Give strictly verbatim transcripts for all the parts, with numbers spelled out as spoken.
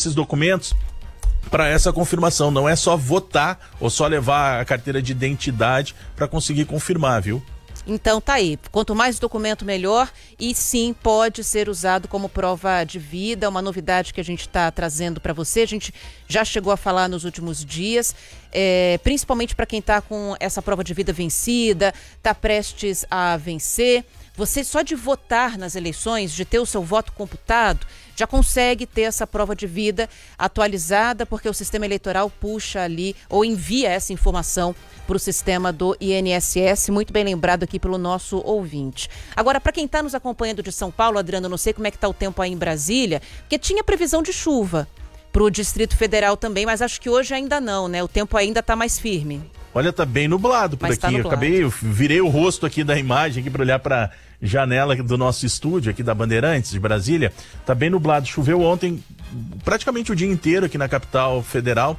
esses documentos para essa confirmação. Não é só votar ou só levar a carteira de identidade para conseguir confirmar, viu? Então tá aí, quanto mais documento melhor, e sim, pode ser usado como prova de vida, uma novidade que a gente está trazendo para você, a gente já chegou a falar nos últimos dias, é, principalmente para quem está com essa prova de vida vencida, está prestes a vencer. Você só de votar nas eleições, de ter o seu voto computado, já consegue ter essa prova de vida atualizada, porque o sistema eleitoral puxa ali ou envia essa informação para o sistema do I N S S, muito bem lembrado aqui pelo nosso ouvinte. Agora, para quem está nos acompanhando de São Paulo, Adriano, não sei como é que está o tempo aí em Brasília, porque tinha previsão de chuva para o Distrito Federal também, mas acho que hoje ainda não, né? O tempo ainda está mais firme. Olha, tá bem nublado por Mas aqui. tá nublado. Eu acabei, eu virei o rosto aqui da imagem aqui para olhar para janela do nosso estúdio aqui da Bandeirantes de Brasília. Tá bem nublado. Choveu ontem praticamente o dia inteiro aqui na capital federal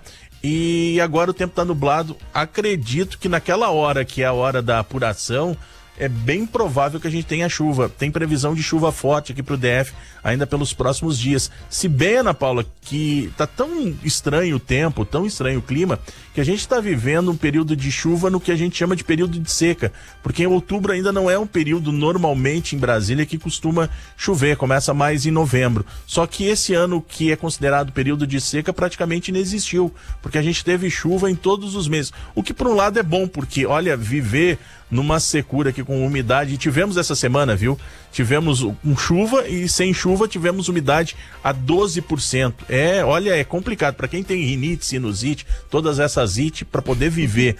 e agora o tempo tá nublado. Acredito que naquela hora que é a hora da apuração, é bem provável que a gente tenha chuva. Tem previsão de chuva forte aqui pro D F ainda pelos próximos dias. Se bem, Ana Paula, que tá tão estranho o tempo, tão estranho o clima, que a gente está vivendo um período de chuva no que a gente chama de período de seca. Porque em outubro ainda não é um período normalmente em Brasília que costuma chover, começa mais em novembro. Só que esse ano que é considerado período de seca praticamente não existiu, porque a gente teve chuva em todos os meses. O que por um lado é bom, porque olha, viver numa secura aqui com umidade, tivemos essa semana, viu? Tivemos com chuva e sem chuva tivemos umidade a doze por cento. É, olha, é complicado. Para quem tem rinite, sinusite, todas essas ites, para poder viver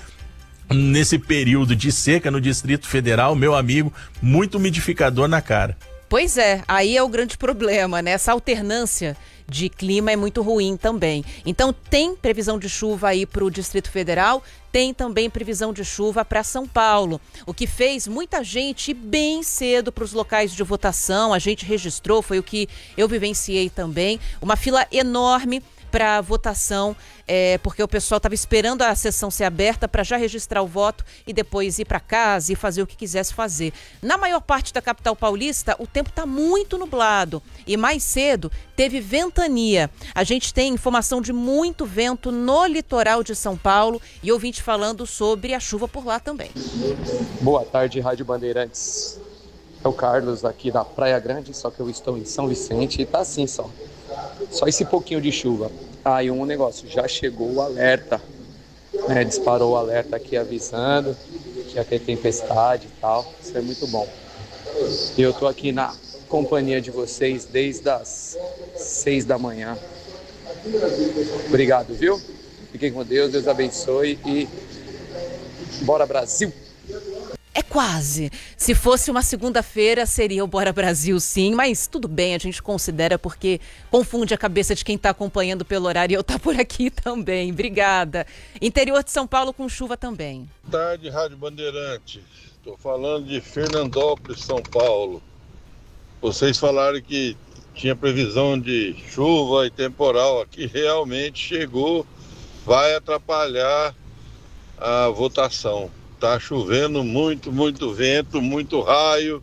nesse período de seca no Distrito Federal, meu amigo, muito umidificador na cara. Pois é, aí é o grande problema, né? Essa alternância de clima é muito ruim também. Então tem previsão de chuva aí para o Distrito Federal, tem também previsão de chuva para São Paulo, o que fez muita gente ir bem cedo para os locais de votação. A gente registrou, foi o que eu vivenciei também, uma fila enorme para votação, é, porque o pessoal estava esperando a sessão ser aberta para já registrar o voto e depois ir para casa e fazer o que quisesse fazer. Na maior parte da capital paulista, o tempo está muito nublado e mais cedo teve ventania. A gente tem informação de muito vento no litoral de São Paulo e ouvinte falando sobre a chuva por lá também. Boa tarde, Rádio Bandeirantes. É o Carlos aqui da Praia Grande, só que eu estou em São Vicente e tá assim só. Só esse pouquinho de chuva. Ah, e um negócio, já chegou o alerta, né? Disparou o alerta aqui avisando que ia ter tempestade e tal. Isso é muito bom. E eu tô aqui na companhia de vocês desde as seis da manhã. Obrigado, viu? Fiquem com Deus, Deus abençoe e bora Brasil! É quase. Se fosse uma segunda-feira, seria o Bora Brasil, sim. Mas tudo bem, a gente considera porque confunde a cabeça de quem está acompanhando pelo horário. E eu tá por aqui também. Obrigada. Interior de São Paulo com chuva também. Boa tarde, Rádio Bandeirantes. Estou falando de Fernandópolis, São Paulo. Vocês falaram que tinha previsão de chuva e temporal. Aqui realmente chegou. Vai atrapalhar a votação. Tá chovendo muito, muito vento, muito raio.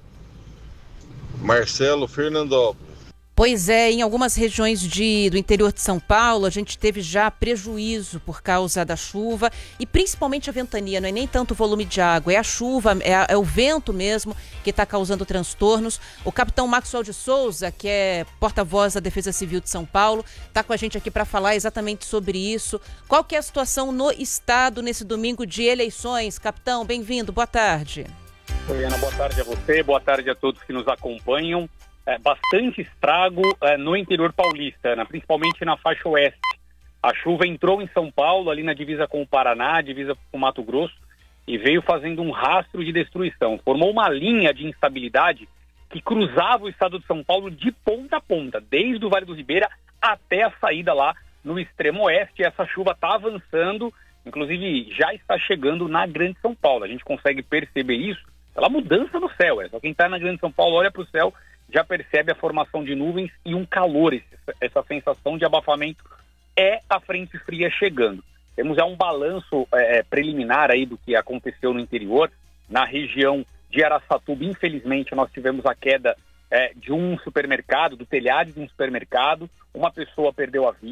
Marcelo, Fernandópolis. Pois é, em algumas regiões de, do interior de São Paulo, a gente teve já prejuízo por causa da chuva e principalmente a ventania, não é nem tanto o volume de água, é a chuva, é, a, é o vento mesmo que está causando transtornos. O capitão Maxwell de Souza, que é porta-voz da Defesa Civil de São Paulo, está com a gente aqui para falar exatamente sobre isso. Qual que é a situação no estado nesse domingo de eleições? Capitão, bem-vindo, boa tarde. Oi, Ana, boa tarde a você, boa tarde a todos que nos acompanham. É, bastante estrago é, no interior paulista, Ana, principalmente na faixa oeste. A chuva entrou em São Paulo, ali na divisa com o Paraná, divisa com o Mato Grosso, e veio fazendo um rastro de destruição. Formou uma linha de instabilidade que cruzava o estado de São Paulo de ponta a ponta, desde o Vale do Ribeira até a saída lá no extremo oeste. Essa chuva está avançando, inclusive já está chegando na Grande São Paulo. A gente consegue perceber isso pela mudança no céu. É só quem está na Grande São Paulo olha para o céu, já percebe a formação de nuvens e um calor. Essa sensação de abafamento é a frente fria chegando. Temos já um balanço é, preliminar aí do que aconteceu no interior. Na região de Araçatuba, infelizmente, nós tivemos a queda é, de um supermercado, do telhado de um supermercado. Uma pessoa perdeu a vida.